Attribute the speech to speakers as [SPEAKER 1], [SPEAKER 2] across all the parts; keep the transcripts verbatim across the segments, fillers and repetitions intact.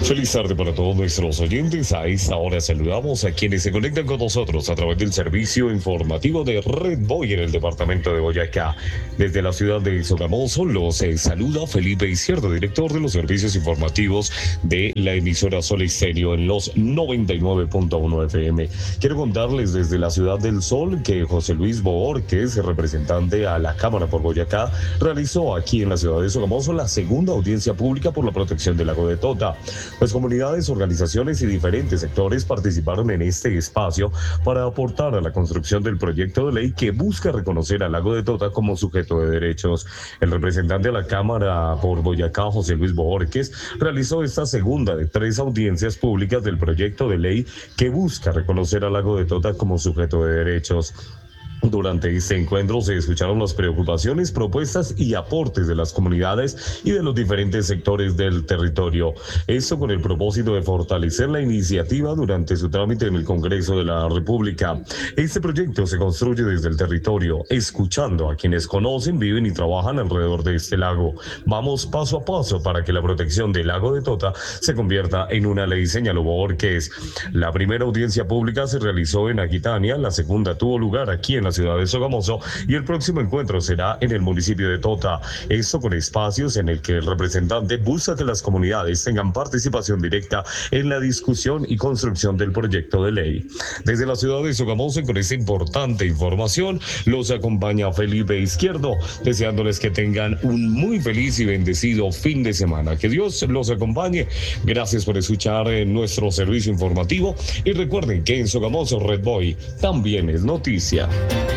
[SPEAKER 1] Feliz tarde para todos nuestros oyentes. A esta hora saludamos a quienes se conectan con nosotros a través del servicio informativo de Red Boy en el departamento de Boyacá. Desde la ciudad de Sogamoso los eh, saluda Felipe Izquierdo, director de los servicios informativos de la emisora Sol Estéreo en los noventa y nueve punto uno F M. Quiero contarles desde la ciudad del Sol que José Luis Bohórquez, representante a la Cámara por Boyacá, realizó aquí en la ciudad de Sogamoso la segunda audiencia pública por la protección del lago de Tota. Pues comunidades, organizaciones y diferentes sectores participaron en este espacio para aportar a la construcción del proyecto de ley que busca reconocer al lago de Tota como sujeto de derechos. El representante de la Cámara por Boyacá, José Luis Bohórquez, realizó esta segunda de tres audiencias públicas del proyecto de ley que busca reconocer al lago de Tota como sujeto de derechos. Durante este encuentro se escucharon las preocupaciones, propuestas y aportes de las comunidades y de los diferentes sectores del territorio. Esto con el propósito de fortalecer la iniciativa durante su trámite en el Congreso de la República. Este proyecto se construye desde el territorio, escuchando a quienes conocen, viven y trabajan alrededor de este lago. Vamos paso a paso para que la protección del lago de Tota se convierta en una ley, señaló Bohórquez. La primera audiencia pública se realizó en Aquitania, la segunda tuvo lugar aquí en la ciudad de Sogamoso y el próximo encuentro será en el municipio de Tota. Esto con espacios en el que el representante busca que las comunidades tengan participación directa en la discusión y construcción del proyecto de ley. Desde la ciudad de Sogamoso, con esta importante información, los acompaña Felipe Izquierdo, deseándoles que tengan un muy feliz y bendecido fin de semana. Que Dios los acompañe. Gracias por escuchar nuestro servicio informativo y recuerden que en Sogamoso Red Boy también es noticia.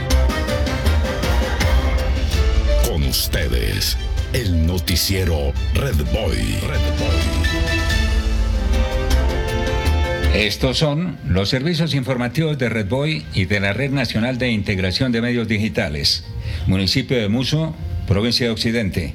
[SPEAKER 2] Con ustedes, el noticiero Red Boy. Red Boy.
[SPEAKER 3] Estos son los servicios informativos de Red Boy y de la Red Nacional de Integración de Medios Digitales. Municipio de Muso, provincia de Occidente.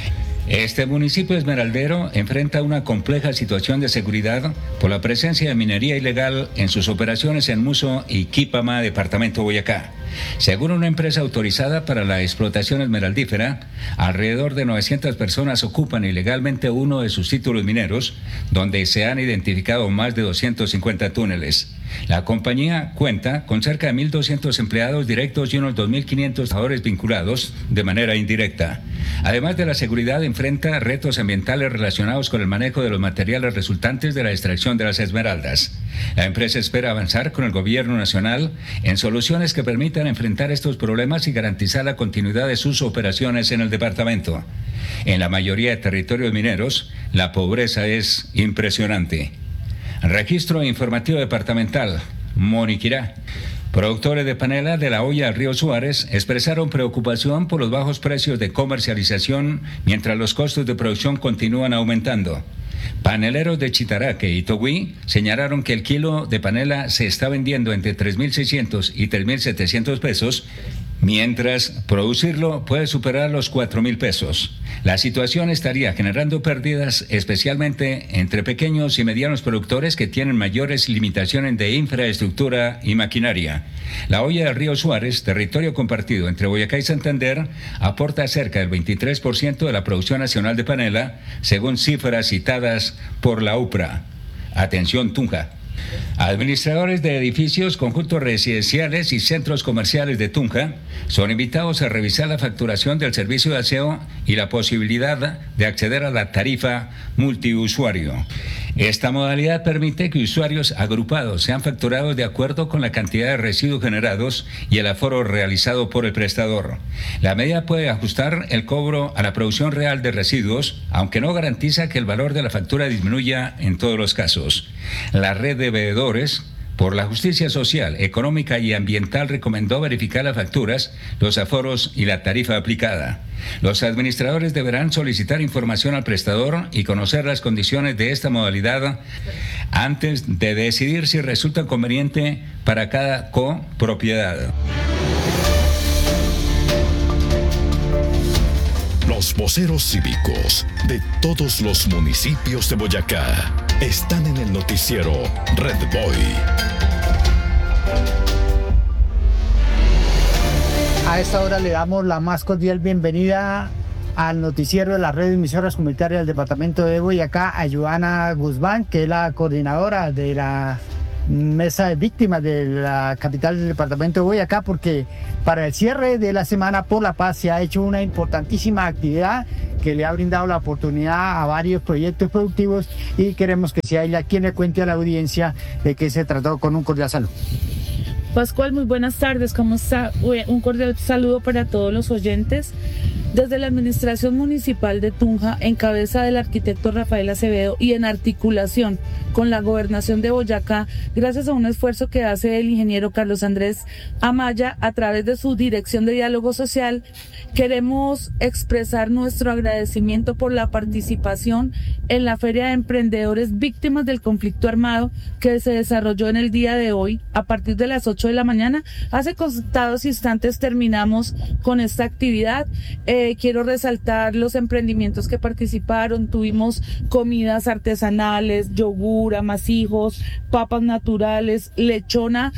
[SPEAKER 3] Este municipio esmeraldero enfrenta una compleja situación de seguridad por la presencia de minería ilegal en sus operaciones en Muso y Quipama, departamento de Boyacá. Según una empresa autorizada para la explotación esmeraldífera, alrededor de novecientas personas ocupan ilegalmente uno de sus títulos mineros, donde se han identificado más de doscientos cincuenta túneles. La compañía cuenta con cerca de mil doscientos empleados directos y unos dos mil quinientos trabajadores vinculados de manera indirecta. Además de la seguridad, enfrenta retos ambientales relacionados con el manejo de los materiales resultantes de la extracción de las esmeraldas. La empresa espera avanzar con el gobierno nacional en soluciones que permitan enfrentar estos problemas y garantizar la continuidad de sus operaciones en el departamento. En la mayoría de territorios mineros, la pobreza es impresionante. Registro informativo departamental, Moniquirá. Productores de panela de la olla del río Suárez expresaron preocupación por los bajos precios de comercialización mientras los costos de producción continúan aumentando. Paneleros de Chitaraque y Togüí señalaron que el kilo de panela se está vendiendo entre tres mil seiscientos y tres mil setecientos pesos, mientras producirlo puede superar los cuatro mil pesos. La situación estaría generando pérdidas especialmente entre pequeños y medianos productores que tienen mayores limitaciones de infraestructura y maquinaria. La olla del río Suárez, territorio compartido entre Boyacá y Santander, aporta cerca del veintitrés por ciento de la producción nacional de panela, según cifras citadas por la UPRA. Atención, Tunja. Administradores de edificios, conjuntos residenciales y centros comerciales de Tunja son invitados a revisar la facturación del servicio de aseo y la posibilidad de acceder a la tarifa multiusuario. Esta modalidad permite que usuarios agrupados sean facturados de acuerdo con la cantidad de residuos generados y el aforo realizado por el prestador. La medida puede ajustar el cobro a la producción real de residuos, aunque no garantiza que el valor de la factura disminuya en todos los casos. La red de veedores, por la justicia social, económica y ambiental, recomendó verificar las facturas, los aforos y la tarifa aplicada. Los administradores deberán solicitar información al prestador y conocer las condiciones de esta modalidad antes de decidir si resulta conveniente para cada copropiedad.
[SPEAKER 2] Los voceros cívicos de todos los municipios de Boyacá están en el noticiero Red Boy.
[SPEAKER 4] A esta hora le damos la más cordial bienvenida al noticiero de la red de emisoras comunitarias del departamento de Boyacá, a Joana Guzmán, que es la coordinadora de la mesa de víctimas de la capital del departamento de Boyacá, porque para el cierre de la Semana por la Paz se ha hecho una importantísima actividad que le ha brindado la oportunidad a varios proyectos productivos, y queremos que sea ella quien le cuente a la audiencia de qué se trató. Con un cordial saludo.
[SPEAKER 5] Pascual, muy buenas tardes, ¿cómo está? Un cordial saludo para todos los oyentes. Desde la Administración Municipal de Tunja, en cabeza del arquitecto Rafael Acevedo y en articulación con la Gobernación de Boyacá, gracias a un esfuerzo que hace el ingeniero Carlos Andrés Amaya a través de su Dirección de Diálogo Social, queremos expresar nuestro agradecimiento por la participación en la Feria de Emprendedores Víctimas del Conflicto Armado que se desarrolló en el día de hoy a partir de las ocho de la mañana. Hace contados instantes terminamos con esta actividad. Eh, quiero resaltar los emprendimientos que participaron. Tuvimos comidas artesanales, yogur, amasijos, papas naturales, lechona,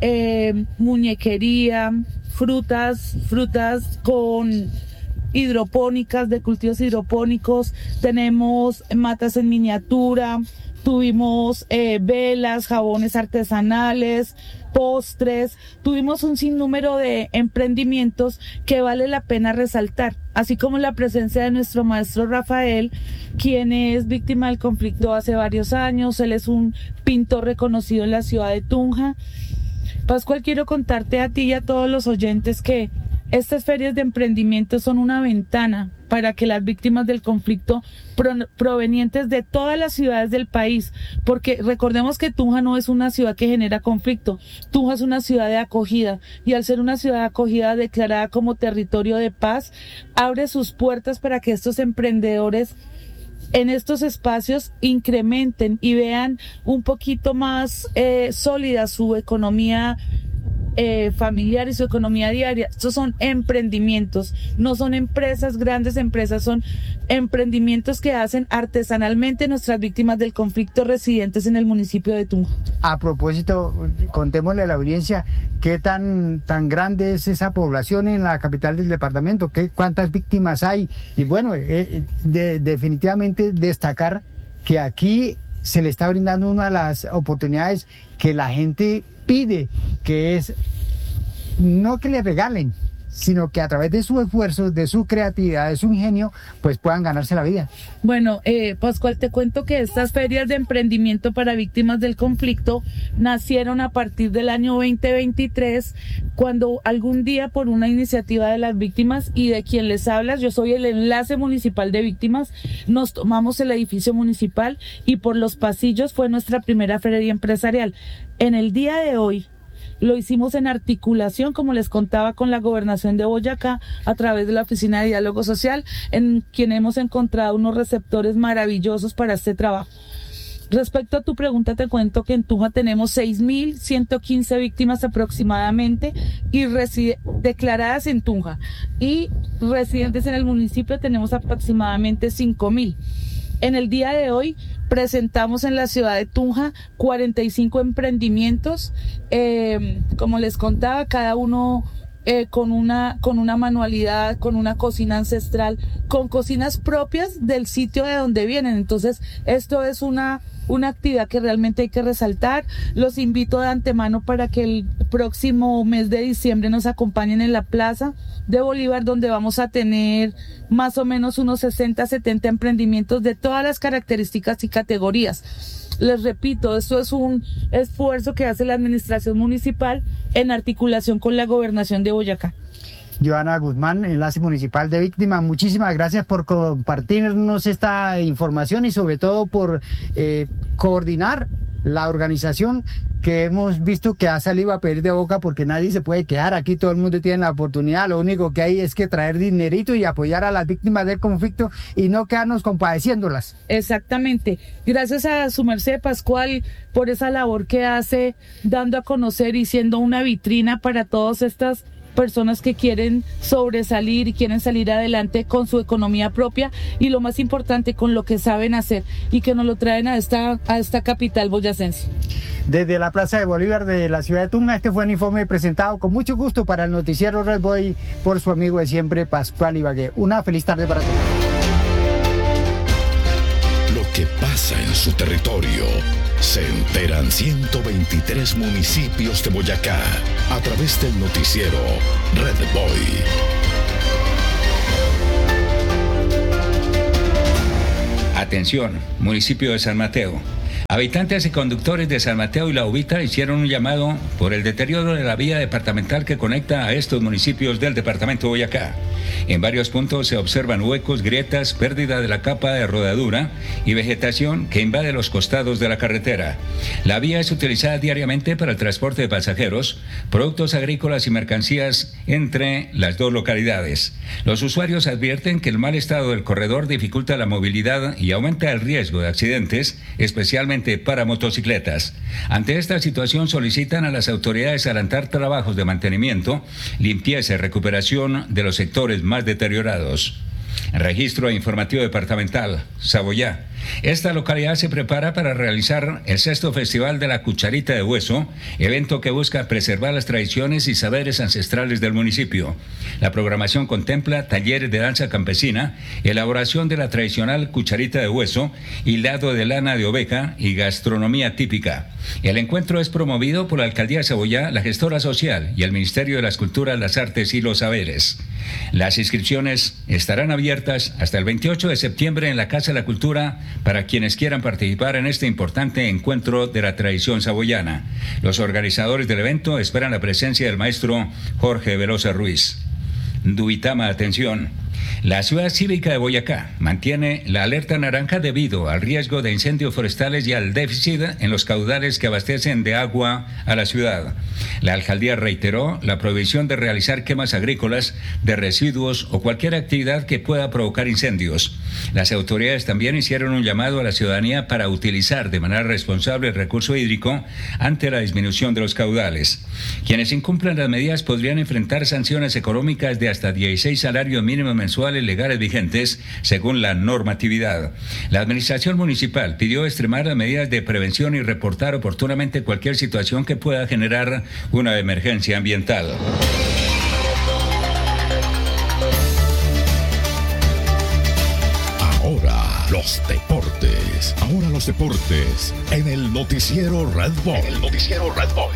[SPEAKER 5] eh, muñequería, frutas, frutas con hidropónicas, de cultivos hidropónicos. Tenemos matas en miniatura, tuvimos eh, velas, jabones artesanales, postres, tuvimos un sinnúmero de emprendimientos que vale la pena resaltar, así como la presencia de nuestro maestro Rafael, quien es víctima del conflicto hace varios años. Él es un pintor reconocido en la ciudad de Tunja. Pascual, quiero contarte a ti y a todos los oyentes que estas ferias de emprendimiento son una ventana para que las víctimas del conflicto pro, provenientes de todas las ciudades del país, porque recordemos que Tunja no es una ciudad que genera conflicto, Tunja es una ciudad de acogida, y al ser una ciudad de acogida declarada como territorio de paz, abre sus puertas para que estos emprendedores en estos espacios incrementen y vean un poquito más eh, sólida su economía Eh, familiar y su economía diaria. Estos son emprendimientos, no son empresas, grandes empresas, son emprendimientos que hacen artesanalmente nuestras víctimas del conflicto residentes en el municipio de Tunja.
[SPEAKER 4] A propósito, contémosle a la audiencia qué tan, tan grande es esa población en la capital del departamento, qué, cuántas víctimas hay, y bueno, eh, de, definitivamente destacar que aquí se le está brindando una de las oportunidades que la gente pide, que es no que le regalen, sino que a través de su esfuerzo, de su creatividad, de su ingenio, pues puedan ganarse la vida.
[SPEAKER 5] Bueno, eh, Pascual, te cuento que estas ferias de emprendimiento para víctimas del conflicto nacieron a partir del año veinte veintitrés, cuando algún día, por una iniciativa de las víctimas y de quien les hablas, yo soy el enlace municipal de víctimas, nos tomamos el edificio municipal y por los pasillos fue nuestra primera feria empresarial. En el día de hoy, lo hicimos en articulación, como les contaba, con la Gobernación de Boyacá a través de la Oficina de Diálogo Social, en quien hemos encontrado unos receptores maravillosos para este trabajo. Respecto a tu pregunta, te cuento que en Tunja tenemos seis mil ciento quince víctimas aproximadamente y declaradas en Tunja, y residentes en el municipio tenemos aproximadamente cinco mil. En el día de hoy presentamos en la ciudad de Tunja cuarenta y cinco emprendimientos, eh, como les contaba, cada uno eh, con una, con una manualidad, con una cocina ancestral, con cocinas propias del sitio de donde vienen. Entonces, esto es una, una actividad que realmente hay que resaltar. Los invito de antemano para que el próximo mes de diciembre nos acompañen en la Plaza de Bolívar, donde vamos a tener más o menos unos sesenta, setenta emprendimientos de todas las características y categorías. Les repito, esto es un esfuerzo que hace la administración municipal en articulación con la Gobernación de Boyacá.
[SPEAKER 4] Joana Guzmán, enlace municipal de víctimas, muchísimas gracias por compartirnos esta información y sobre todo por eh, coordinar la organización que hemos visto que ha salido a pedir de boca, porque nadie se puede quedar aquí, todo el mundo tiene la oportunidad, lo único que hay es que traer dinerito y apoyar a las víctimas del conflicto y no quedarnos compadeciéndolas.
[SPEAKER 5] Exactamente, gracias a su merced Pascual por esa labor que hace, dando a conocer y siendo una vitrina para todas estas personas que quieren sobresalir y quieren salir adelante con su economía propia y lo más importante, con lo que saben hacer y que nos lo traen a esta, a esta capital boyacense.
[SPEAKER 4] Desde la Plaza de Bolívar de la ciudad de Tunja, este fue un informe presentado con mucho gusto para el noticiero Red Boy por su amigo de siempre, Pascual Ibagué. Una feliz tarde para todos.
[SPEAKER 2] Lo que pasa en su territorio se enteran ciento veintitrés municipios de Boyacá a través del noticiero Red Boy.
[SPEAKER 3] Atención, municipio de San Mateo. Habitantes y conductores de San Mateo y La Ubita hicieron un llamado por el deterioro de la vía departamental que conecta a estos municipios del departamento de Boyacá. En varios puntos se observan huecos, grietas, pérdida de la capa de rodadura y vegetación que invade los costados de la carretera. La vía es utilizada diariamente para el transporte de pasajeros, productos agrícolas y mercancías entre las dos localidades. Los usuarios advierten que el mal estado del corredor dificulta la movilidad y aumenta el riesgo de accidentes, especialmente para motocicletas. Ante esta situación solicitan a las autoridades adelantar trabajos de mantenimiento, limpieza y recuperación de los sectores más deteriorados. Registro informativo departamental, Saboyá. Esta localidad se prepara para realizar el sexto Festival de la Cucharita de Hueso, evento que busca preservar las tradiciones y saberes ancestrales del municipio. La programación contempla talleres de danza campesina, elaboración de la tradicional cucharita de hueso, hilado de lana de oveja y gastronomía típica. El encuentro es promovido por la Alcaldía de Saboyá, la gestora social y el Ministerio de las Culturas, las Artes y los Saberes. Las inscripciones estarán abiertas hasta el veintiocho de septiembre en la Casa de la Cultura para quienes quieran participar en este importante encuentro de la tradición saboyana. Los organizadores del evento esperan la presencia del maestro Jorge Velosa Ruiz. Duitama, atención. La ciudad cívica de Boyacá mantiene la alerta naranja debido al riesgo de incendios forestales y al déficit en los caudales que abastecen de agua a la ciudad. La alcaldía reiteró la prohibición de realizar quemas agrícolas, de residuos o cualquier actividad que pueda provocar incendios. Las autoridades también hicieron un llamado a la ciudadanía para utilizar de manera responsable el recurso hídrico ante la disminución de los caudales. Quienes incumplan las medidas podrían enfrentar sanciones económicas de hasta dieciséis salarios mínimos mensuales legales vigentes según la normatividad. La administración municipal pidió extremar las medidas de prevención y reportar oportunamente cualquier situación que pueda generar una emergencia ambiental.
[SPEAKER 2] Ahora los deportes. Ahora los deportes en el noticiero Red Boy. En el noticiero Red Boy.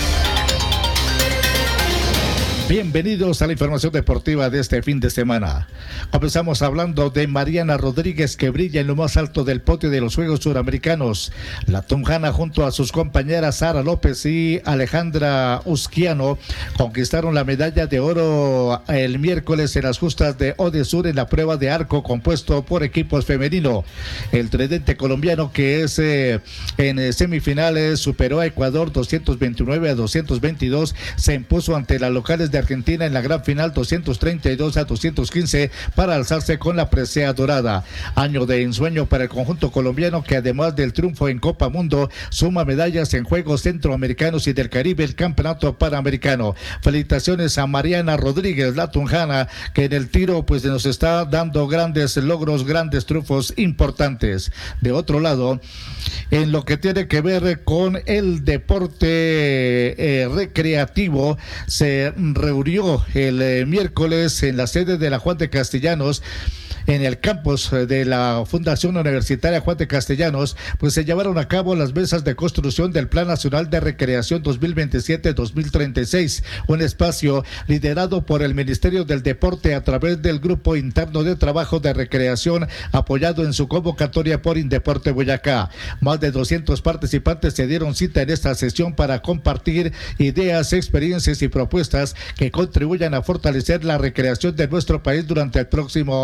[SPEAKER 6] Bienvenidos a la información deportiva de este fin de semana. Comenzamos hablando de Mariana Rodríguez, que brilla en lo más alto del podio de los Juegos Suramericanos. La tunjana, junto a sus compañeras Sara López y Alejandra Usquiano, conquistaron la medalla de oro el miércoles en las justas de Odesur en la prueba de arco compuesto por equipos femenino. El tridente colombiano, que es eh, en semifinales superó a Ecuador doscientos veintinueve a doscientos veintidós, se impuso ante las locales de Argentina en la gran final doscientos treinta y dos a doscientos quince para alzarse con la presea dorada. Año de ensueño para el conjunto colombiano, que además del triunfo en Copa Mundo suma medallas en Juegos Centroamericanos y del Caribe, el Campeonato Panamericano. Felicitaciones a Mariana Rodríguez, la tunjana, que en el tiro pues nos está dando grandes logros, grandes triunfos importantes. De otro lado, en lo que tiene que ver con el deporte eh, recreativo, se reunió el eh, miércoles en la sede de la Juan de Castellanos, en el campus de la Fundación Universitaria Juan de Castellanos, pues se llevaron a cabo las mesas de construcción del Plan Nacional de Recreación dos mil veintisiete a dos mil treinta y seis, un espacio liderado por el Ministerio del Deporte a través del Grupo Interno de Trabajo de Recreación, apoyado en su convocatoria por Indeporte Boyacá. Más de doscientos participantes se dieron cita en esta sesión para compartir ideas, experiencias y propuestas que contribuyan a fortalecer la recreación de nuestro país durante el próximo decenio.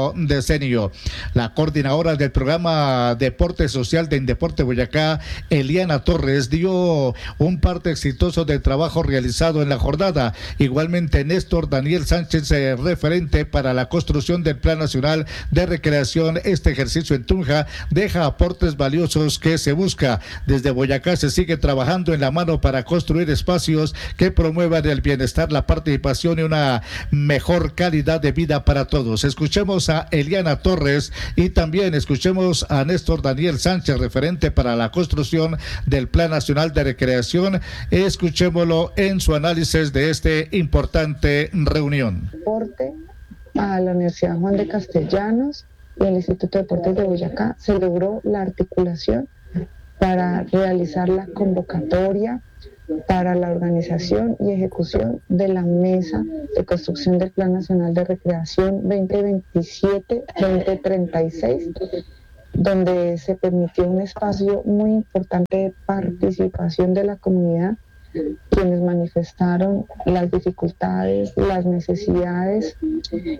[SPEAKER 6] decenio. La coordinadora del programa Deporte Social de Indeporte Boyacá, Eliana Torres, dio un parte exitoso del trabajo realizado en la jornada. Igualmente, Néstor Daniel Sánchez, eh, referente para la construcción del Plan Nacional de Recreación. Este ejercicio en Tunja deja aportes valiosos que se busca. Desde Boyacá se sigue trabajando en la mano para construir espacios que promuevan el bienestar, la participación y una mejor calidad de vida para todos. Escuchemos a Eliana Torres y también escuchemos a Néstor Daniel Sánchez, referente para la construcción del Plan Nacional de Recreación. Escuchémoslo en su análisis de este importante reunión.
[SPEAKER 7] Deporte a la Universidad Juan de Castellanos y el Instituto de Deportes de Boyacá se logró la articulación para realizar la convocatoria para la organización y ejecución de la mesa de construcción del Plan Nacional de Recreación veinte veintisiete veinte treinta y seis, donde se permitió un espacio muy importante de participación de la comunidad, quienes manifestaron las dificultades, las necesidades y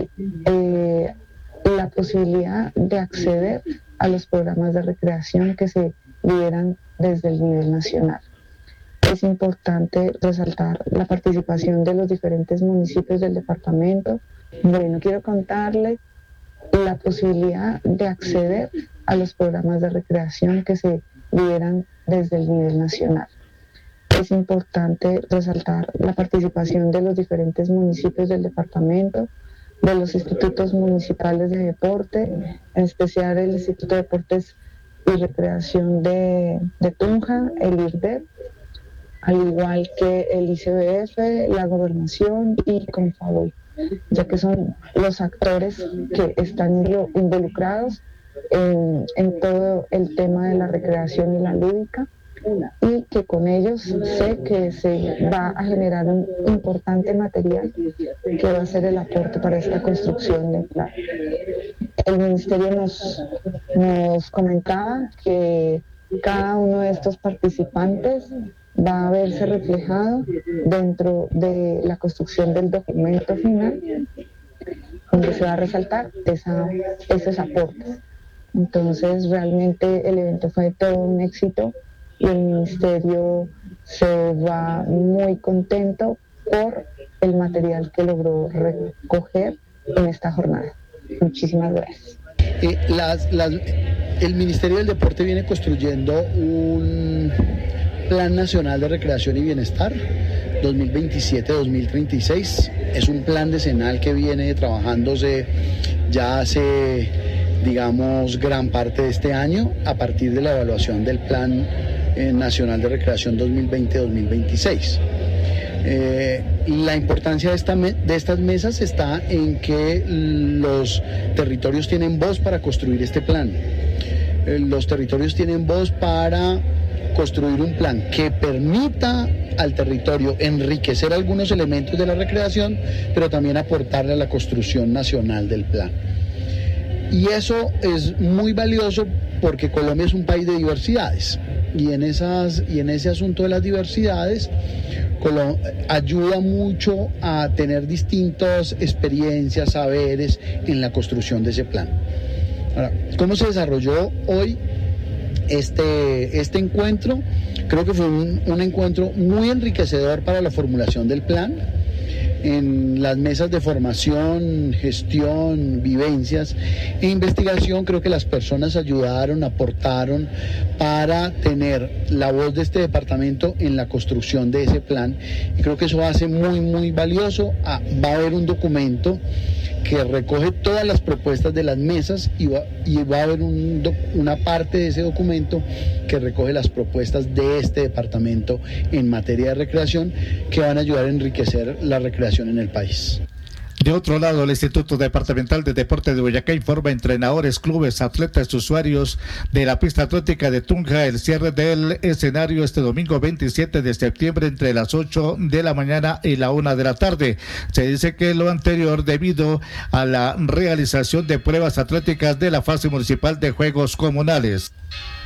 [SPEAKER 7] eh, la posibilidad de acceder a los programas de recreación que se lideran desde el nivel nacional. Es importante resaltar la participación de los diferentes municipios del departamento. Bueno, quiero contarles la posibilidad de acceder a los programas de recreación que se lideran desde el nivel nacional. Es importante resaltar la participación de los diferentes municipios del departamento, de los institutos municipales de deporte, en especial el Instituto de Deportes y Recreación de, de Tunja, el I R D E P, al igual que el I C B F, la Gobernación y Confavoy, ya que son los actores que están involucrados en, en todo el tema de la recreación y la lúdica, y que con ellos sé que se va a generar un importante material que va a ser el aporte para esta construcción del plan. El Ministerio nos, nos comentaba que cada uno de estos participantes va a verse reflejado dentro de la construcción del documento final, donde se va a resaltar esa, esos aportes. Entonces, realmente el evento fue todo un éxito y el Ministerio se va muy contento por el material que logró recoger en esta jornada. Muchísimas gracias.
[SPEAKER 8] Eh, las, las, el Ministerio del Deporte viene construyendo un Plan Nacional de Recreación y Bienestar dos mil veintisiete a dos mil treinta y seis. Es un plan decenal que viene trabajándose ya hace, digamos, gran parte de este año a partir de la evaluación del Plan eh, Nacional de Recreación dos mil veinte a dos mil veintiséis. Eh, la importancia de, esta me, de estas mesas está en que los territorios tienen voz para construir este plan. Eh, los territorios tienen voz para construir un plan que permita al territorio enriquecer algunos elementos de la recreación, pero también aportarle a la construcción nacional del plan. Y eso es muy valioso porque Colombia es un país de diversidades y en, esas, y en ese asunto de las diversidades Colom- ayuda mucho a tener distintas experiencias, saberes en la construcción de ese plan. Ahora, ¿cómo se desarrolló hoy Este, este encuentro? Creo que fue un, un encuentro muy enriquecedor para la formulación del plan. En las mesas de formación, gestión, vivencias e investigación, creo que las personas ayudaron, aportaron para tener la voz de este departamento en la construcción de ese plan. Y creo que eso va a ser muy, muy valioso. Ah, va a haber un documento que recoge todas las propuestas de las mesas y va, y va a haber un, una parte de ese documento que recoge las propuestas de este departamento en materia de recreación que van a ayudar a enriquecer la recreación en el país.
[SPEAKER 6] De otro lado, el Instituto Departamental de Deporte de Boyacá informa a entrenadores, clubes, atletas, usuarios de la pista atlética de Tunja el cierre del escenario este domingo veintisiete de septiembre entre las ocho de la mañana y la una de la tarde. Se dice que lo anterior debido a la realización de pruebas atléticas de la fase municipal de Juegos Comunales.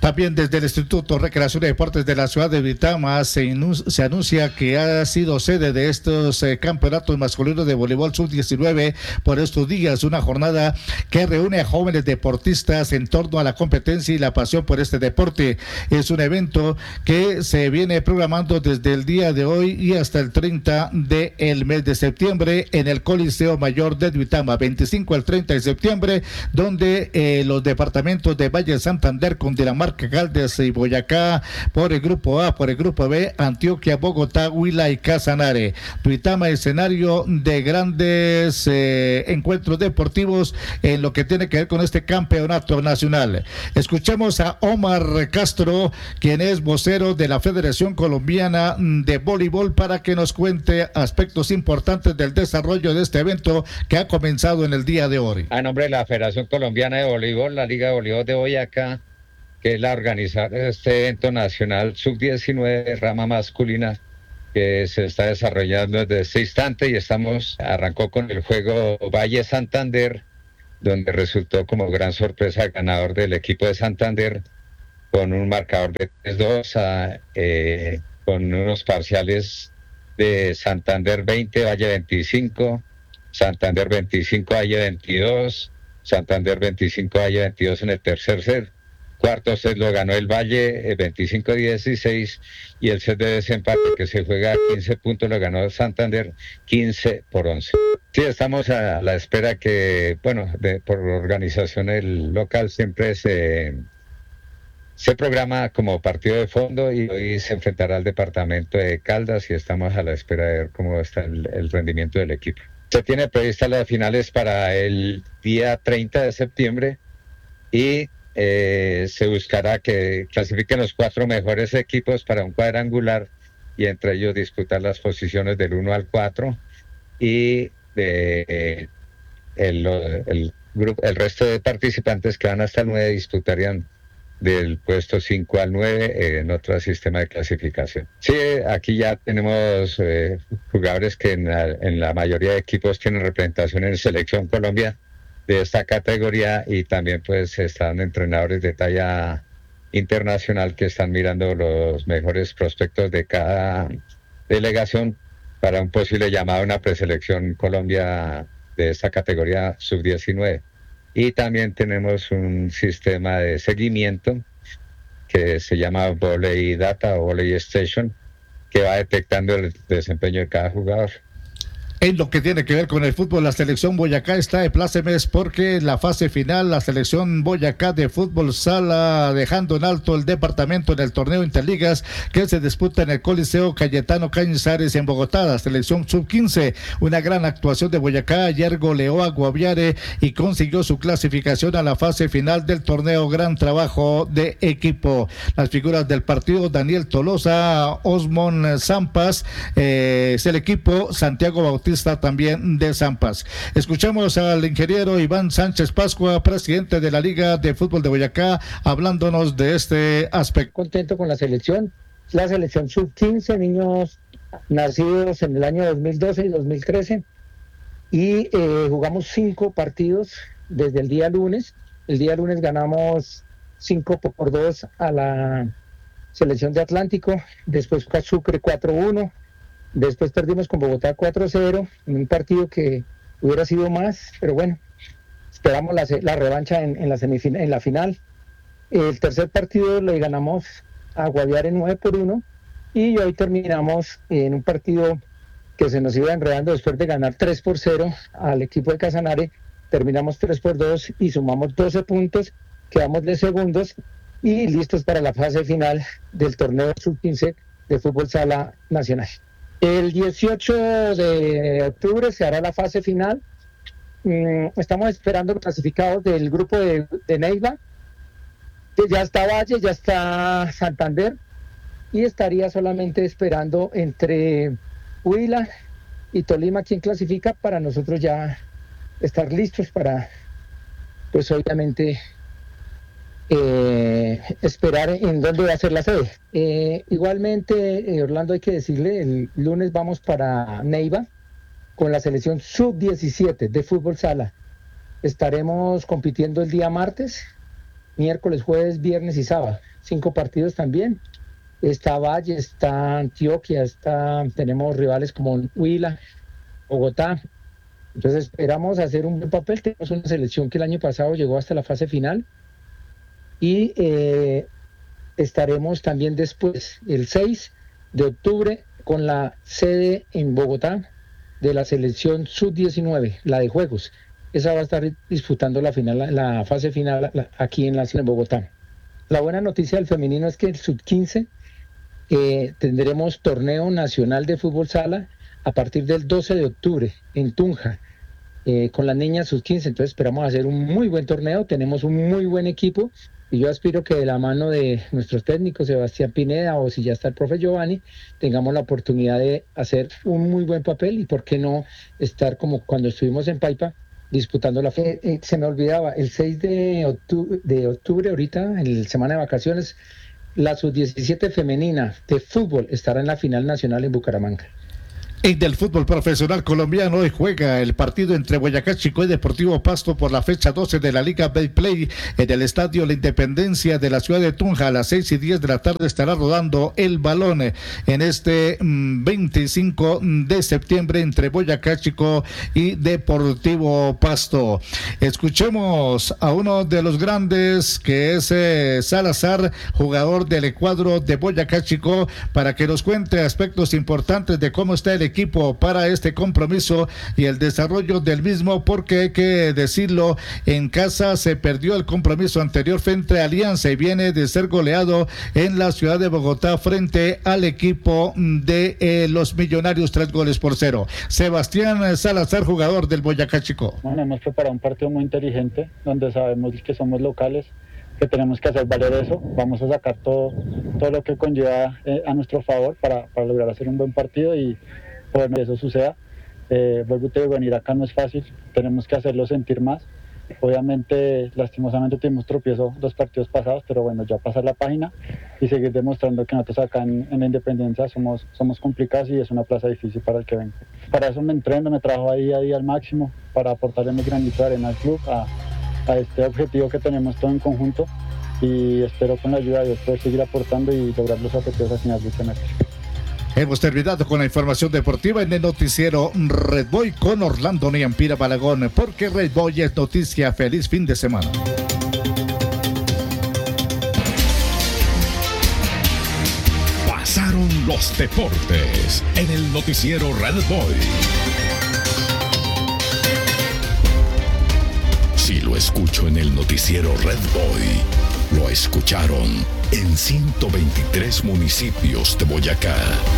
[SPEAKER 6] También desde el Instituto Recreación y Deportes de la ciudad de Duitama se, inus- se anuncia que ha sido sede de estos eh, campeonatos masculinos de voleibol sub diecinueve por estos días, una jornada que reúne a jóvenes deportistas en torno a la competencia y la pasión por este deporte. Es un evento que se viene programando desde el día de hoy y hasta el treinta del mes de septiembre en el Coliseo Mayor de Duitama, veinticinco al treinta de septiembre, donde eh, los departamentos de Valle de Santander, Cundinamarca, Caldas y Boyacá, por el grupo A, por el grupo B, Antioquia, Bogotá, Huila y Casanare. Duitama, escenario de grandes eh, encuentros deportivos en lo que tiene que ver con este campeonato nacional. Escuchemos a Omar Castro, quien es vocero de la Federación Colombiana de Voleibol, para que nos cuente aspectos importantes del desarrollo de este evento que ha comenzado en el día de hoy.
[SPEAKER 9] A nombre de la Federación Colombiana de Voleibol, la Liga de Voleibol de Boyacá, que es la organizadora de este evento nacional sub diecinueve, rama masculina, que se está desarrollando desde este instante, y estamos, arrancó con el juego Valle Santander, donde resultó como gran sorpresa ganador del equipo de Santander, con un marcador de tres dos, a, eh, con unos parciales de Santander veinte, Valle veinticinco, Santander veinticinco, Valle veintidós, Santander veinticinco, Valle veintidós en el tercer set. Cuarto set lo ganó el Valle, eh, veinticinco dieciséis, y el set de desempate, que se juega a quince puntos, lo ganó Santander quince por once. Sí, estamos a la espera que, bueno, de, por organización el local siempre se, se programa como partido de fondo, y hoy se enfrentará al departamento de Caldas, y estamos a la espera de ver cómo está el, el rendimiento del equipo. Se tiene previstas las finales para el día treinta de septiembre, y Eh, se buscará que clasifiquen los cuatro mejores equipos para un cuadrangular, y entre ellos disputar las posiciones del uno al cuatro, y de, eh, el, el, grupo, el resto de participantes que van hasta el nueve disputarían del puesto cinco al nueve eh, en otro sistema de clasificación. Sí, aquí ya tenemos eh, jugadores que en la, en la mayoría de equipos tienen representación en Selección Colombia de esta categoría, y también pues están entrenadores de talla internacional que están mirando los mejores prospectos de cada delegación para un posible llamado a una preselección Colombia de esta categoría sub diecinueve. Y también tenemos un sistema de seguimiento que se llama Volley Data o Volley Station, que va detectando el desempeño de cada jugador.
[SPEAKER 6] En lo que tiene que ver con el fútbol, la selección Boyacá está de plácemes porque en la fase final la selección Boyacá de fútbol sala, dejando en alto el departamento en el torneo Interligas que se disputa en el Coliseo Cayetano Cañizares en Bogotá. La selección sub quince, una gran actuación de Boyacá, ayer goleó a Guaviare y consiguió su clasificación a la fase final del torneo. Gran trabajo de equipo. Las figuras del partido: Daniel Tolosa, Osmond Zampas, eh, es el equipo, Santiago Bautista también de Zampas. Escuchamos al ingeniero Iván Sánchez Pascua, presidente de la Liga de Fútbol de Boyacá, hablándonos de este aspecto.
[SPEAKER 10] Contento con la selección, la selección sub quince, niños nacidos en el año dos mil doce y dos mil trece, y eh, jugamos cinco partidos desde el día lunes. El día lunes ganamos cinco por dos a la selección de Atlántico, después con Sucre cuatro uno, después perdimos con Bogotá cuatro cero, en un partido que hubiera sido más, pero bueno, esperamos la, la revancha en, en, la semifin- en la final. El tercer partido le ganamos a Guaviare nueve por uno, y hoy terminamos en un partido que se nos iba enredando después de ganar tres por cero al equipo de Casanare. Terminamos tres por dos y sumamos doce puntos, quedamos de segundos y listos para la fase final del torneo sub quince de fútbol sala nacional. El dieciocho de octubre se hará la fase final. Estamos esperando los clasificados del grupo de, de Neiva, que ya está Valle, ya está Santander, y estaría solamente esperando entre Huila y Tolima quien clasifica, para nosotros ya estar listos para, pues obviamente, Eh, esperar en dónde va a ser la sede. Eh, igualmente, eh, Orlando, hay que decirle, el lunes vamos para Neiva con la selección sub diecisiete de fútbol sala. Estaremos compitiendo el día martes miércoles, jueves, viernes y sábado. Cinco partidos también. Está Valle, está Antioquia, está, tenemos rivales como Huila, Bogotá. Entonces esperamos hacer un buen papel. Tenemos una selección que el año pasado llegó hasta la fase final. Y eh, estaremos también después, el seis de octubre, con la sede en Bogotá de la selección sub diecinueve, la de juegos. Esa va a estar disputando la final, la fase final la, aquí en la ciudad de Bogotá. La buena noticia del femenino es que el sub quince eh, tendremos torneo nacional de fútbol sala a partir del doce de octubre en Tunja, eh, con las niñas sub quince. Entonces esperamos hacer un muy buen torneo, tenemos un muy buen equipo y yo aspiro que de la mano de nuestros técnicos Sebastián Pineda o si ya está el profe Giovanni, tengamos la oportunidad de hacer un muy buen papel y por qué no estar como cuando estuvimos en Paipa disputando la... Eh, eh, se me olvidaba, el seis de octubre, de octubre ahorita, en la semana de vacaciones, la sub diecisiete femenina de fútbol estará en la final nacional en Bucaramanga.
[SPEAKER 6] En el fútbol profesional colombiano hoy juega el partido entre Boyacá Chico y Deportivo Pasto por la fecha doce de la Liga Betplay en el Estadio La Independencia de la ciudad de Tunja. A las seis y diez de la tarde estará rodando el balón en este veinticinco de septiembre entre Boyacá Chico y Deportivo Pasto. Escuchemos a uno de los grandes que es eh, Salazar, jugador del cuadro de Boyacá Chico, para que nos cuente aspectos importantes de cómo está el equipo para este compromiso y el desarrollo del mismo, porque hay que decirlo, en casa se perdió el compromiso anterior frente a Alianza y viene de ser goleado en la ciudad de Bogotá frente al equipo de eh, los Millonarios, tres goles por cero. Sebastián Salazar, jugador del Boyacá Chico.
[SPEAKER 11] Bueno, hemos preparado un partido muy inteligente donde sabemos que somos locales, que tenemos que hacer valer eso. Vamos a sacar todo, todo lo que conlleva eh, a nuestro favor para, para lograr hacer un buen partido y poder que eso suceda. Eh, vuelvo a venir acá no es fácil, tenemos que hacerlo sentir más. Obviamente, lastimosamente tuvimos tropiezo los partidos pasados, pero bueno, ya pasar la página y seguir demostrando que nosotros acá en, en la Independencia somos, somos complicados y es una plaza difícil para el que venga. Para eso me entreno, me trabajo ahí día a día al máximo para aportarle mi granito de arena al club, a, a este objetivo que tenemos todo en conjunto, y espero con la ayuda de Dios poder seguir aportando y lograr los objetivos al final del semestre.
[SPEAKER 6] Hemos terminado con la información deportiva en el noticiero Red Boy con Orlando Niampira Balagón, porque Red Boy es noticia. Feliz fin de semana.
[SPEAKER 2] Pasaron los deportes en el noticiero Red Boy. Si lo escucho en el noticiero Red Boy, lo escucharon en ciento veintitrés municipios de Boyacá.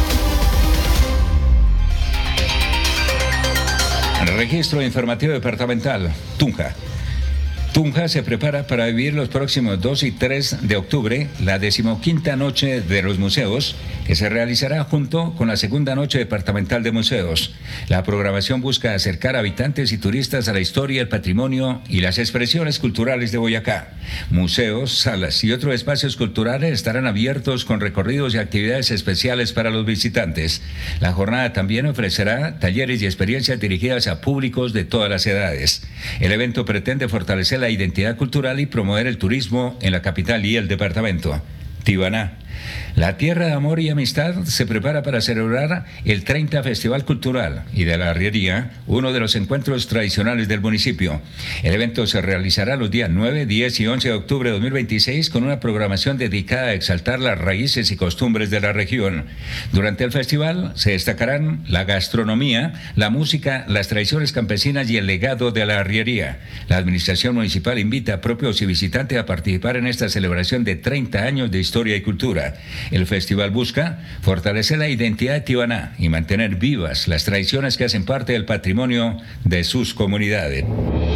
[SPEAKER 3] Registro informativo departamental, Tunja. Tunja se prepara para vivir los próximos dos y tres de octubre la decimoquinta noche de los museos, que se realizará junto con la segunda noche departamental de museos. La programación busca acercar a habitantes y turistas a la historia, el patrimonio y las expresiones culturales de Boyacá. Museos, salas y otros espacios culturales estarán abiertos con recorridos y actividades especiales para los visitantes. La jornada también ofrecerá talleres y experiencias dirigidas a públicos de todas las edades. El evento pretende fortalecer la identidad cultural y promover el turismo en la capital y el departamento. Tibaná. La Tierra de Amor y Amistad se prepara para celebrar el treinta Festival Cultural y de la Arriería, uno de los encuentros tradicionales del municipio. El evento se realizará los días nueve, diez y once de octubre de dos mil veintiséis con una programación dedicada a exaltar las raíces y costumbres de la región. Durante el festival se destacarán la gastronomía, la música, las tradiciones campesinas y el legado de la arriería. La administración municipal invita a propios y visitantes a participar en esta celebración de treinta años de historia y cultura. El festival busca fortalecer la identidad de Tibaná y mantener vivas las tradiciones que hacen parte del patrimonio de sus comunidades.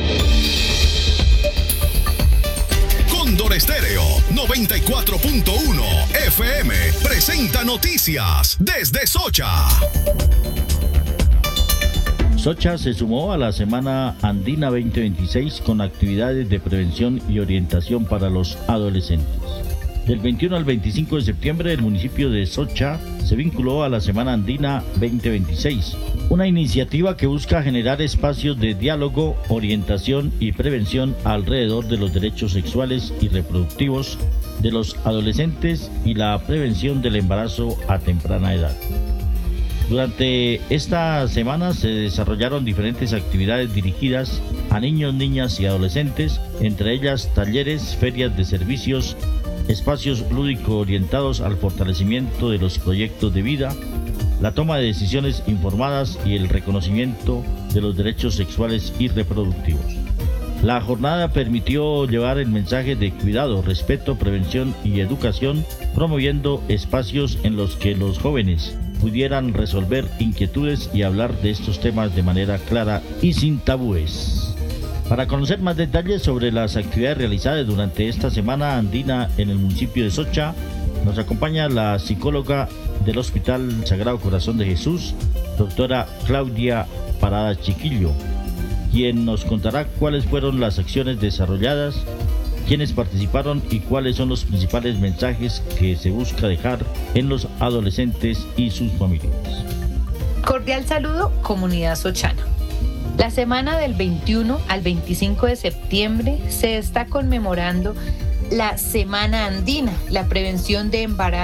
[SPEAKER 2] Cóndor Estéreo noventa y cuatro punto uno F M presenta noticias desde Socha.
[SPEAKER 12] Socha se sumó a la Semana Andina veinte veintiséis con actividades de prevención y orientación para los adolescentes. Del veintiuno al veinticinco de septiembre, el municipio de Socha se vinculó a la Semana Andina veinte veintiséis, una iniciativa que busca generar espacios de diálogo, orientación y prevención alrededor de los derechos sexuales y reproductivos de los adolescentes y la prevención del embarazo a temprana edad. Durante esta semana se desarrollaron diferentes actividades dirigidas a niños, niñas y adolescentes, entre ellas talleres, ferias de servicios, espacios lúdicos orientados al fortalecimiento de los proyectos de vida, la toma de decisiones informadas y el reconocimiento de los derechos sexuales y reproductivos. La jornada permitió llevar el mensaje de cuidado, respeto, prevención y educación, promoviendo espacios en los que los jóvenes pudieran resolver inquietudes y hablar de estos temas de manera clara y sin tabúes. Para conocer más detalles sobre las actividades realizadas durante esta Semana Andina en el municipio de Socha, nos acompaña la psicóloga del Hospital Sagrado Corazón de Jesús, doctora Claudia Parada Chiquillo, quien nos contará cuáles fueron las acciones desarrolladas, quiénes participaron y cuáles son los principales mensajes que se busca dejar en los adolescentes y sus familias.
[SPEAKER 13] Cordial saludo, comunidad sochana. La semana del veintiuno al veinticinco de septiembre se está conmemorando la Semana Andina, la prevención de embarazo